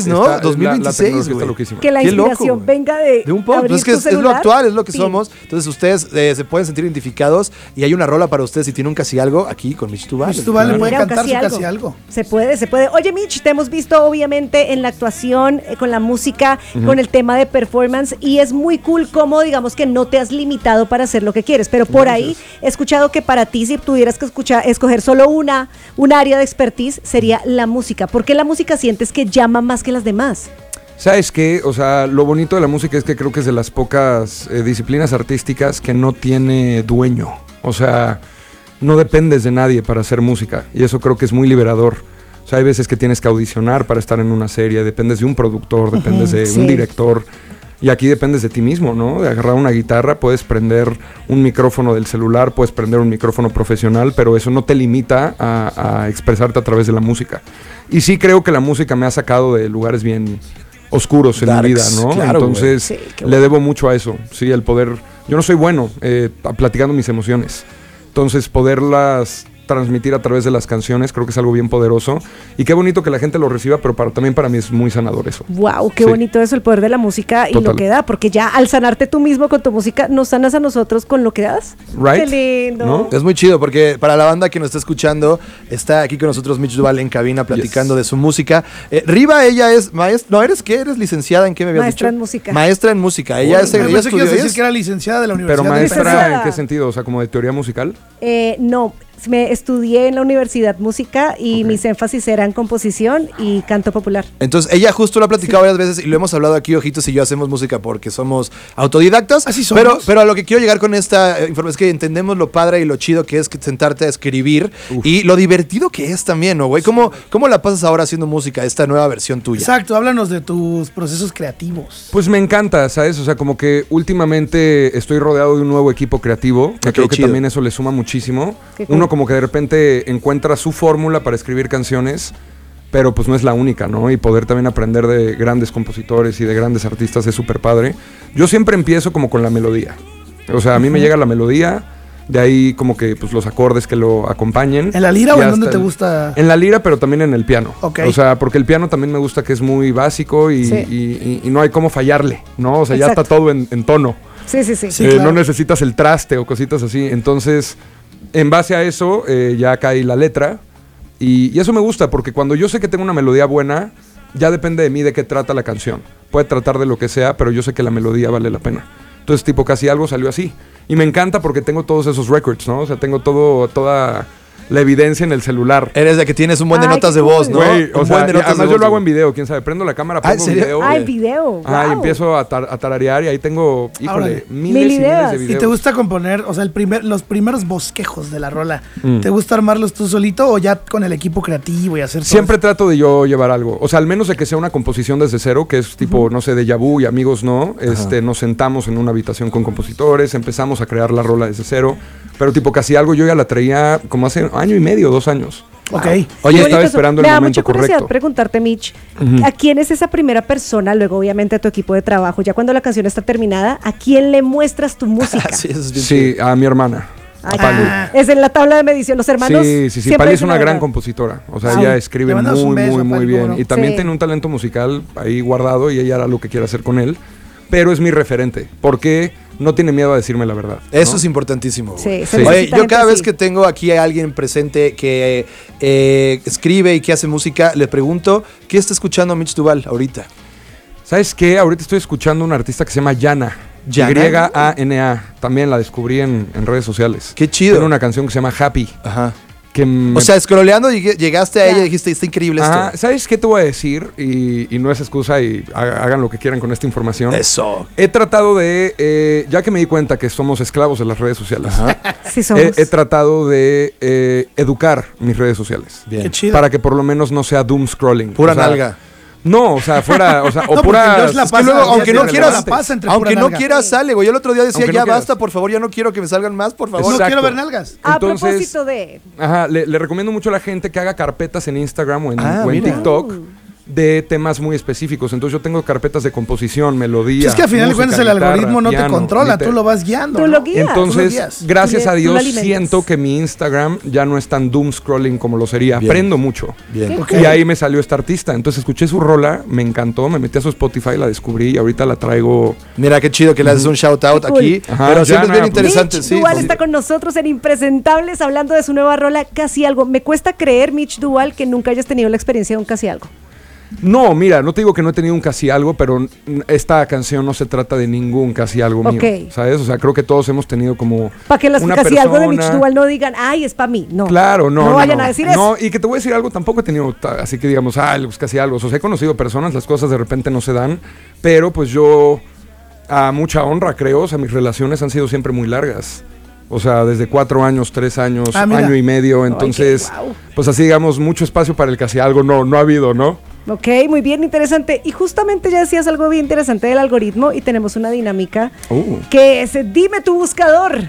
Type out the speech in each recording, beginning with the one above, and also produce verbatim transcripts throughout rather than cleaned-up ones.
¿no? Está, dos mil veintiséis, la, la güey. loquísima. Que la Qué inspiración loco, venga de, de un pop. abrir Pues es que tu es, es lo celular. actual, es lo que Sí. somos. Entonces ustedes eh, se pueden sentir identificados y hay una rola para ustedes si tienen un casi algo aquí con Mitch Duval. Mitch Duval le puede Mira, cantar casi su algo. casi algo. Se puede, se puede. Oye, Mitch, te hemos visto obviamente en la actuación, eh, con la música, uh-huh. con el tema de performance, y es muy cool cómo, digamos, que no te has limitado para hacer lo que quieres, pero por Gracias. ahí he escuchado que para ti, si tuvieras que escuchar, escoger solo una, un área de expertise, sería la música. ¿Por qué la música sientes que llama más que las demás? ¿Sabes qué? O sea, lo bonito de la música es que creo que es de las pocas eh, disciplinas artísticas que no tiene dueño. O sea, no dependes de nadie para hacer música, y eso creo que es muy liberador. O sea, hay veces que tienes que audicionar para estar en una serie, dependes de un productor, dependes uh-huh, de sí. un director, y aquí dependes de ti mismo, ¿no? De agarrar una guitarra, puedes prender un micrófono del celular, puedes prender un micrófono profesional, pero eso no te limita a, a expresarte a través de la música. Y sí creo que la música me ha sacado de lugares bien oscuros en Darks, mi vida, ¿no? Claro, Entonces, sí, le bueno. debo mucho a eso, sí, el poder... Yo no soy bueno eh, platicando mis emociones, entonces poderlas transmitir a través de las canciones creo que es algo bien poderoso, y qué bonito que la gente lo reciba, pero para, también para mí es muy sanador eso. Wow, qué sí. bonito eso, el poder de la música. Total. Y lo que da, porque ya al sanarte tú mismo con tu música, nos sanas a nosotros con lo que das. Right. Qué lindo. ¿No? Es muy chido porque para la banda que nos está escuchando, está aquí con nosotros Mitch Duval en cabina platicando yes. de su música. Eh, Riva, ella es maestra, no, ¿eres qué? ¿Eres licenciada en qué me habías Maestra dicho? en música. Maestra en música. Ella, Bueno, es, me ella pensé que ibas a decir es... que era licenciada de la Universidad Pero maestra, de Licenciada. ¿en qué sentido? O sea, como de teoría musical. Eh, no, me estudié en la Universidad Música y okay. mis énfasis eran composición y canto popular. Entonces, ella justo lo ha platicado sí. varias veces y lo hemos hablado aquí, Ojitos y yo hacemos música porque somos autodidactas. Así somos. Pero, pero a lo que quiero llegar con esta eh, información es que entendemos lo padre y lo chido que es que sentarte a escribir Uf. y lo divertido que es también, ¿no, güey? ¿Cómo, ¿Cómo la pasas ahora haciendo música, esta nueva versión tuya? Exacto, háblanos de tus procesos creativos. Pues me encanta, ¿sabes? O sea, como que últimamente estoy rodeado de un nuevo equipo creativo, que okay, creo que chido. también eso le suma muchísimo. Cool. Uno como que de repente encuentra su fórmula para escribir canciones, pero pues no es la única, ¿no? Y poder también aprender de grandes compositores y de grandes artistas es súper padre. Yo siempre empiezo como con la melodía. O sea, a mí uh-huh. me llega la melodía, de ahí como que pues los acordes que lo acompañen. ¿En la lira o en dónde te gusta? En la lira, pero también en el piano. Okay. O sea, porque el piano también me gusta que es muy básico y, sí. y, y, y no hay cómo fallarle, ¿no? O sea, Exacto. ya está todo en, en tono. Sí, sí, sí. Eh, sí claro. No necesitas el traste o cositas así. Entonces, en base a eso, eh, ya cae la letra. Y, y eso me gusta, porque cuando yo sé que tengo una melodía buena, ya depende de mí de qué trata la canción. Puede tratar de lo que sea, pero yo sé que la melodía vale la pena. Entonces, tipo, casi algo salió así. Y me encanta porque tengo todos esos records, ¿no? O sea, tengo todo, toda la evidencia en el celular. Eres de que tienes un buen de Ay, notas de cool. voz, ¿no? Wey, o un sea, buen de notas además de yo voz, lo hago en video, quién sabe. Prendo la cámara, pongo ¿Ah, ¿en serio? video. Ah, en video. Ah, wow. y empiezo a, tar- a tararear y ahí tengo, híjole, Órale. miles Mil y ideas. miles de videos. ¿Y te gusta componer, o sea, el primer, los primeros bosquejos de la rola? Mm. ¿Te gusta armarlos tú solito o ya con el equipo creativo y hacer todo Siempre eso? trato de yo llevar algo. O sea, al menos de que sea una composición desde cero, que es tipo, uh-huh. no sé, déjà vu y amigos no. Este, nos sentamos en una habitación con compositores, empezamos a crear la rola desde cero. Pero tipo, casi algo yo ya la traía como hace año y medio, dos años. Ok. Oye, estaba esperando Me el da momento mucha curiosidad correcto. preguntarte, Mitch, Ujú. ¿a quién es esa primera persona, luego obviamente a tu equipo de trabajo, ya cuando la canción está terminada, a quién le muestras tu música? Sí, eso es bien Sí, chido. a mi hermana. Ay, a Pali. Ah. es en la tabla de medición, los hermanos. Sí, sí, sí. siempre Pali es dicen una la gran verdad. compositora. O sea, Ah, ella le escribe mandamos un muy, beso muy, a muy Pali, bien. ¿cómo no? Y también Sí. tiene un talento musical ahí guardado y ella hará lo que quiera hacer con él. Pero es mi referente. Porque no tiene miedo a decirme la verdad. Eso ¿no? es importantísimo. Sí, güey. se Sí. Oye, necesita yo gente cada vez así. que tengo aquí a alguien presente que eh, escribe y que hace música, le pregunto, ¿qué está escuchando Mitch Duval ahorita? ¿Sabes qué? Ahorita estoy escuchando a una artista que se llama Yana. ¿Yana? Y A N A. También la descubrí en, en redes sociales. Qué chido. Tiene una canción que se llama Happy. Ajá. Que me- O sea, scrolleando llegué- llegaste a Ya. ella y dijiste, está increíble Ajá, esto. ¿sabes qué te voy a decir? Y, y no es excusa y ha- hagan lo que quieran con esta información. Eso. He tratado de, eh, ya que me di cuenta que somos esclavos de las redes sociales, Sí somos. he, he tratado de eh, educar mis redes sociales. Bien. Qué chido. Para que por lo menos no sea doom scrolling. Pura O sea, nalga. No, o sea, fuera, o sea, o No, porque pura. Dios la Es que pasa, luego, ya aunque tiene no la quieras, pasa entre aunque pura no nalga. quieras sale, güey. Yo el otro día decía, Aunque no ya quieras. basta, por favor, ya no quiero que me salgan más, por favor. No Exacto. quiero ver nalgas. A Entonces- propósito de... Ajá, le, le recomiendo mucho a la gente que haga carpetas en Instagram o en, Ah, o en mira. TikTok de temas muy específicos. Entonces yo tengo carpetas de composición, melodía. Sí, es que al final de música, cuentas el guitarra, algoritmo no piano, te controla, liter- tú lo vas guiando. Tú ¿no? lo guías. Entonces, Tú lo guías. gracias Tú a le- tú lo Dios, alimentas. siento que mi Instagram ya no es tan doom scrolling como lo sería. Bien. Aprendo mucho. Bien. Qué Ok. Y ahí me salió esta artista. Entonces escuché su rola, me encantó, me metí a su Spotify, la descubrí y ahorita la traigo. Mira qué chido que le haces un shout out Qué cool. aquí. Ajá, pero ya, siempre es bien nada, pues. interesante, Mitch sí. Duval sí. está con nosotros en Impresentables hablando de su nueva rola Casi Algo. Me cuesta creer, Mitch Duval, que nunca hayas tenido la experiencia de un Casi Algo. No, mira, no te digo que no he tenido un casi algo, pero n- esta canción no se trata de ningún casi algo mío, Ok. ¿sabes? O sea, creo que todos hemos tenido como Para que las una Casi Algo de persona- Mitch Duval no digan, ay, es para mí. No. Claro, no. No, No, vayan no. a decir No, eso. y que te voy a decir algo, tampoco he tenido, ta- así que digamos, ah, pues casi algo. O sea, he conocido personas, las cosas de repente no se dan, pero pues yo, a mucha honra, creo, o sea, mis relaciones han sido siempre muy largas. O sea, desde cuatro años, tres años, Ah, mira. año y medio. Entonces, guau. pues así digamos, mucho espacio para el casi algo no, no ha habido, ¿no? Ok, muy bien, interesante. Y justamente ya decías algo bien interesante del algoritmo y tenemos una dinámica Uh. que es Dime tu buscador.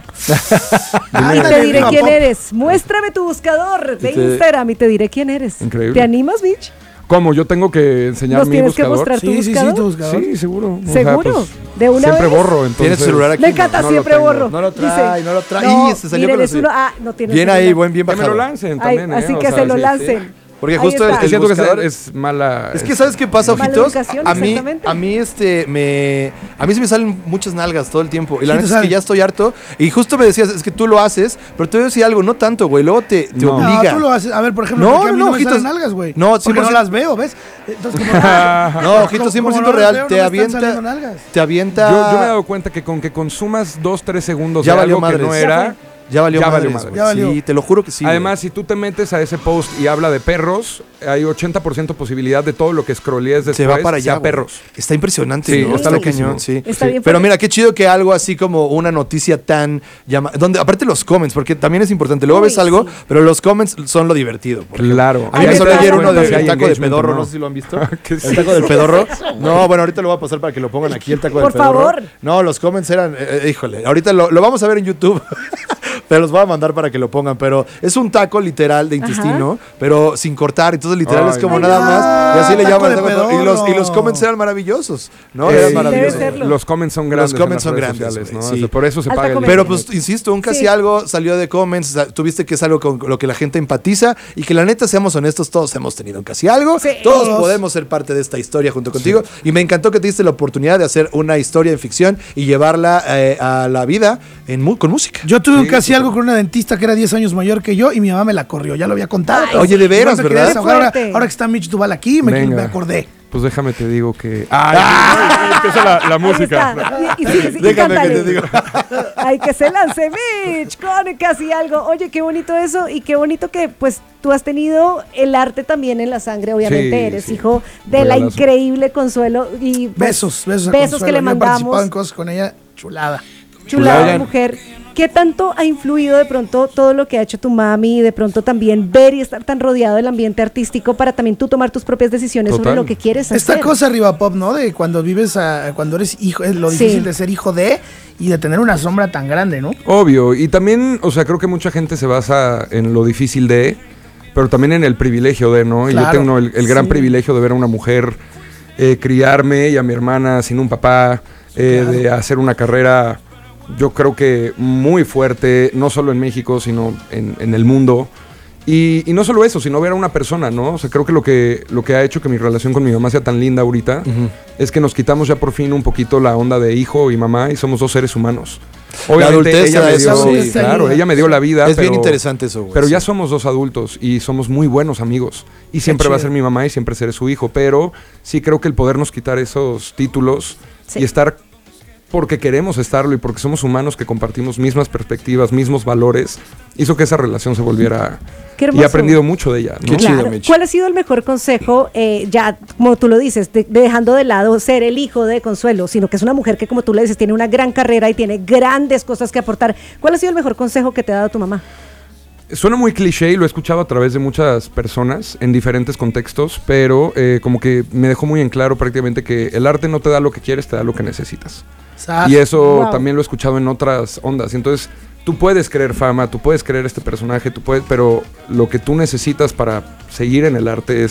y Ándale, te diré no, quién pop. eres. Muéstrame tu buscador de Y te- Instagram y te diré quién eres. Increíble. ¿Te animas, Mitch? ¿Cómo? ¿Yo tengo que enseñar ¿Nos mi tienes que buscador? mostrar tu Sí, sí, sí, buscador? tu buscador. Sí, seguro. O sea, ¿Seguro? pues, ¿De una siempre vez? borro, entonces. ¿Tienes celular aquí? Me encanta, No, no lo siempre tengo. borro. No lo trae, Dice, no lo trae. no, Ih, se salió miren, con es los- uno, ah, no tiene Bien celular. ahí, buen, bien Que me bajado. lo lancen Ay, también, ¿eh? así O que sea, se lo sí, sí. lancen. Porque Ahí justo está. el Siento que es, buscador- es mala. Es que ¿sabes qué pasa, Mala ojitos? educación, A mí, exactamente. a mí este me a mí se me salen muchas nalgas todo el tiempo y la Sí, neta te es que salen. ya estoy harto y justo me decías, es que tú lo haces, pero te voy a decir algo, no tanto, güey, luego te, te No. obliga. No, tú lo haces. A ver, por ejemplo, No, porque a mí no, no, me salen ojitos. nalgas, güey. No, porque cien por no ciento las veo, ¿ves? Entonces, como, ah, No, ojito, cien por ciento como no las real, veo, no te me están avienta saliendo nalgas. te avienta Yo, yo me he dado cuenta que con que consumas dos, tres segundos Ya de valió algo que madres. no Ya era. ya valió ya madres, valió madres. güey. Ya valió. Sí, te lo juro que sí. Además, si tú te metes a ese post y habla de perros, hay ochenta por ciento posibilidad de todo lo que scrollees güey. después se va para allá, sea güey. perros. Está impresionante, Sí, ¿no? está loquísimo. cañón, sí. Está Sí. bien Pero fuerte. mira, qué chido que algo así como una noticia tan llama donde aparte los comments, porque también es importante. Luego Uy, ves algo, sí. pero los comments son lo divertido. por ejemplo. Claro. A mí Ahí me salió está ayer la uno cuenta del si hay taco de engagement o pedorro, no. no sé si lo han visto. ¿Qué es El taco del pedorro. No, bueno, ahorita lo voy a pasar para que lo pongan aquí, el taco del Por pedorro. favor. No, los comments eran, eh, eh, híjole, ahorita lo, lo vamos a ver en YouTube. Pero los voy a mandar para que lo pongan. Pero es un taco literal de intestino, pero sin cortar. Entonces, literal Ay, es como Ay, nada no. más. Y así le Taco llaman. de taco de pedorro. Y los, y los pedorro. comments eran maravillosos. ¿no? Eh, Eran sí, maravillosos. debe serlo. Los comments son grandes. Los comments en son las grandes, redes sociales, güey, ¿no? sí. O sea, por eso se Alta paga el comedia. Pero internet. pues, insisto, un casi Sí. algo salió de comments, o sea, tuviste que es algo con lo que la gente empatiza y que la neta, seamos honestos, todos hemos tenido un casi algo, Sí. todos Todos. podemos ser parte de esta historia junto contigo y me encantó que te diste la oportunidad de hacer una historia en ficción y llevarla eh, a la vida en mu- con música. Yo tuve un Sí, casi súper. algo con una dentista que era diez años mayor que yo y mi mamá me la corrió. Ya lo había contado. Ay, pero oye, de veras, igual me quería ¿verdad? desahogar. Ahora, Fuerte. ahora que está Mitch Duval aquí, me, Venga. me acordé. Pues déjame te digo que. ¡Ay! Empieza la, la Ahí música. está. Y, y sí, sí, y Déjame que cántale. te digo. Ay, que se lance Mitch con casi algo. Oye, qué bonito eso y qué bonito que pues tú has tenido el arte también en la sangre, obviamente. Sí, Eres sí. hijo de la Regalazo. increíble Consuelo y pues, Besos, besos. a besos Consuelo. que le Yo he participado mandamos. en cosas con ella, chulada. Chulada de Chulada. mujer. ¿Qué tanto ha influido de pronto todo lo que ha hecho tu mami y de pronto también ver y estar tan rodeado del ambiente artístico para también tú tomar tus propias decisiones sobre Total. lo que quieres hacer? Esta cosa arriba pop, ¿no? De cuando vives, a, cuando eres hijo, es lo Sí. difícil de ser hijo de y de tener una sombra tan grande, ¿no? Obvio. Y también, o sea, creo que mucha gente se basa en lo difícil de, pero también en el privilegio de, ¿no? Y yo Claro. tengo el, el gran Sí. privilegio de ver a una mujer eh, criarme y a mi hermana sin un papá, eh, Claro. de hacer una carrera, yo creo que muy fuerte, no solo en México, sino en, en el mundo. Y, y no solo eso, sino ver a una persona, ¿no? O sea, creo que lo que, lo que ha hecho que mi relación con mi mamá sea tan linda ahorita es que nos quitamos ya por fin un poquito la onda de hijo y mamá y somos dos seres humanos. Obviamente adultez ella te da me eso, dio, sí. claro, ella me dio la vida. Es bien pero- interesante eso, güey. Pero ya sí. somos dos adultos y somos muy buenos amigos. Y siempre chido. va a ser mi mamá y siempre seré su hijo. Pero sí creo que el podernos quitar esos títulos Sí. y estar porque queremos estarlo y porque somos humanos que compartimos mismas perspectivas, mismos valores, hizo que esa relación se volviera... Qué Y hermoso. he aprendido mucho de ella, ¿no? Qué chido, Claro. Mitch. ¿Cuál ha sido el mejor consejo, eh, ya como tú lo dices, de- dejando de lado ser el hijo de Consuelo, sino que es una mujer que, como tú le dices, tiene una gran carrera y tiene grandes cosas que aportar? ¿Cuál ha sido el mejor consejo que te ha dado tu mamá? Suena muy cliché y lo he escuchado a través de muchas personas en diferentes contextos, pero eh, como que me dejó muy en claro prácticamente que el arte no te da lo que quieres, te da lo que necesitas. Sas. Y eso Wow. también lo he escuchado en otras ondas. Y entonces, tú puedes creer fama, tú puedes creer este personaje, tú puedes, pero lo que tú necesitas para seguir en el arte es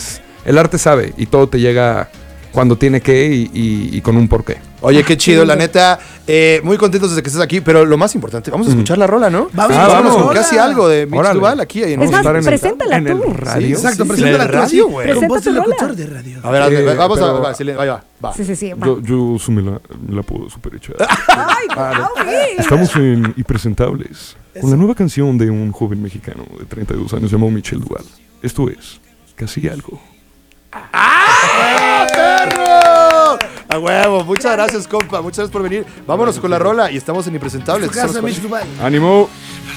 el arte sabe y todo te llega cuando tiene que y, y, y con un porqué. Oye, qué chido, la neta. Eh, muy contentos desde que estés aquí, pero lo más importante, vamos a escuchar la rola, ¿no? Vamos, Ah, Vámonos vamos. con casi algo de Mitch Órale. Duval aquí. Ahí en Es más, estar en el- preséntala en el tú. radio. Sí, Exacto, sí, preséntala en el tú, radio, sí, güey. con Presenta voz de tu rola. locutor de radio. A ver, a ver, Eh, vamos pero- a... va, silencio, ahí va, va. Sí, sí, sí. va. Yo, yo sí me la, me la puedo super echar. Ay, cuidado, sí. Estamos en Impresentables, con la nueva canción de un joven mexicano de treinta y dos años llamado Michel Duval. Esto es Casi Algo. ¡Ah, perro! A huevo, muchas gracias, compa. Muchas gracias por venir. Vámonos con la rola y estamos en Impresentables. Tu casa, Estamos con- Mitch Duval. ¡Ánimo!